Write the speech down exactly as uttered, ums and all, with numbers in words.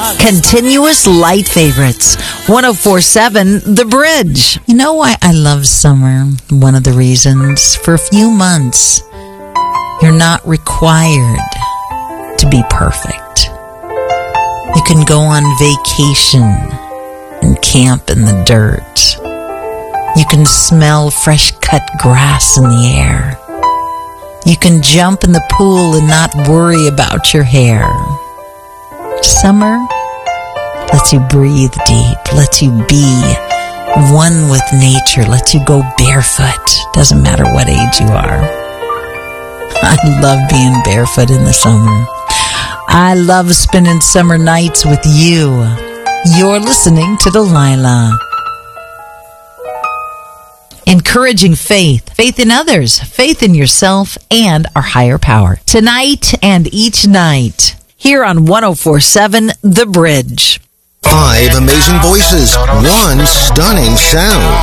Continuous light favorites. one oh four point seven The Bridge. You know why I love summer? One of the reasons. For a few months, you're not required to be perfect. You can go on vacation and camp in the dirt. You can smell fresh cut grass in the air. You can jump in the pool and not worry about your hair. Summer lets you breathe deep, lets you be one with nature, lets you go barefoot. Doesn't matter what age you are. I love being barefoot in the summer. I love spending summer nights with you. You're listening to Delilah. Encouraging faith, faith in others, faith in yourself and our higher power. Tonight and each night, here on one oh four point seven The Bridge. Five amazing voices, one stunning sound.